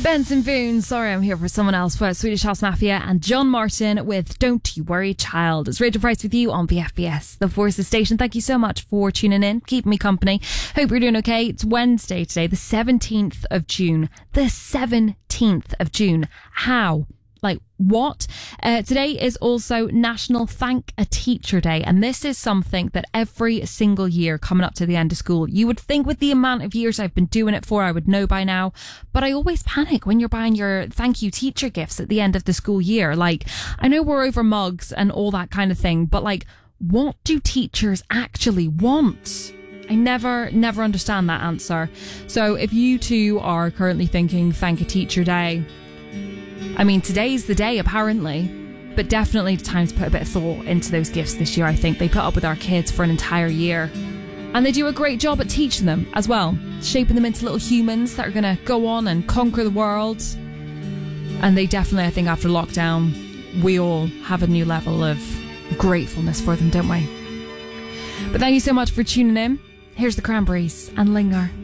Benson Boone, sorry I'm here for someone else, for Swedish House Mafia, and John Martin with Don't You Worry Child. It's Rachel Price with you on VFBS, the Forces Station. Thank you so much for tuning in, keeping me company. Hope you're doing okay. It's Wednesday today, the 17th of June. The 17th of June. How? Like, what? Today is also National Thank a Teacher Day, and this is something that every single year coming up to the end of school, you would think with the amount of years I've been doing it for, I would know by now, but I always panic when you're buying your thank you teacher gifts at the end of the school year. Like, I know we're over mugs and all that kind of thing, but like, what do teachers actually want? I never understand that answer. So if you too are currently thinking Thank a Teacher Day, I mean, today's the day, apparently, but definitely time to put a bit of thought into those gifts this year. I think they put up with our kids for an entire year, and they do a great job at teaching them as well, shaping them into little humans that are going to go on and conquer the world. And they definitely, I think, after lockdown, we all have a new level of gratefulness for them, don't we? But thank you so much for tuning in. Here's the Cranberries and Linger.